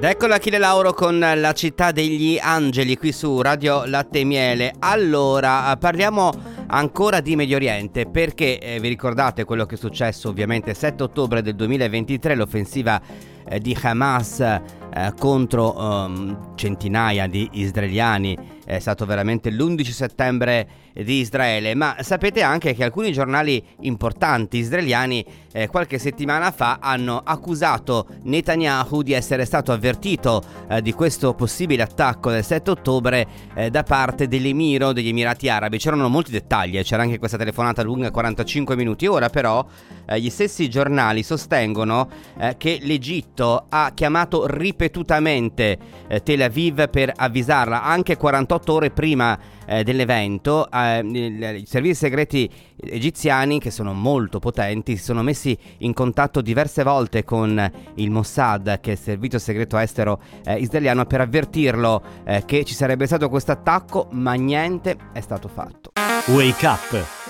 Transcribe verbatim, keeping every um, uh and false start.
Ed eccola Achille Lauro con La città degli angeli qui su Radio Latte e Miele. Allora, parliamo ancora di Medio Oriente perché eh, vi ricordate quello che è successo ovviamente sette ottobre del duemilaventitré, l'offensiva eh, di Hamas eh, contro um, centinaia di israeliani. È stato veramente l'undici settembre di Israele, ma sapete anche che alcuni giornali importanti israeliani eh, qualche settimana fa hanno accusato Netanyahu di essere stato avvertito eh, di questo possibile attacco del sette ottobre eh, da parte dell'Emiro degli Emirati Arabi. C'erano molti dettagli, eh, c'era anche questa telefonata lunga quarantacinque minuti. Ora però eh, gli stessi giornali sostengono eh, che l'Egitto ha chiamato ripetutamente eh, Tel Aviv per avvisarla anche quarantotto ore prima eh, dell'evento. eh, I servizi segreti egiziani, che sono molto potenti, si sono messi in contatto diverse volte con il Mossad, che è il servizio segreto estero eh, israeliano, per avvertirlo eh, che ci sarebbe stato questo attacco, ma niente è stato fatto. Wake Up